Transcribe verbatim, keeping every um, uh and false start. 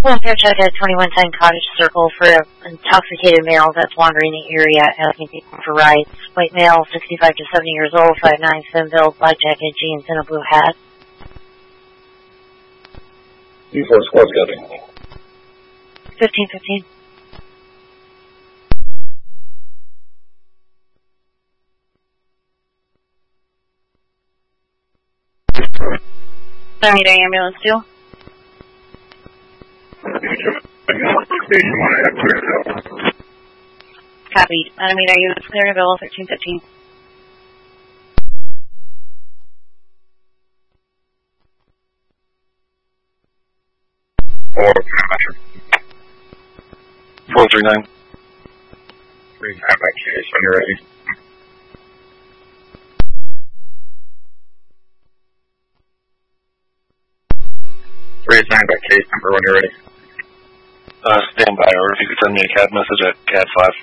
Well, fair check at twenty-one ten Cottage Circle for an intoxicated male that's wandering the area asking people for rides. White male, sixty-five to seventy years old, five nine, thin build, black jacket, jeans, and a blue hat. D four squad's got it. fifteen fifteen. Sorry, ambulance two. Copy. Animator units clear, available thirteen fifteen. four three nine. Three nine by case when you're ready. Three nine by case number when you're ready. Uh, stand by, or if you could send me a C A D message at C A D five.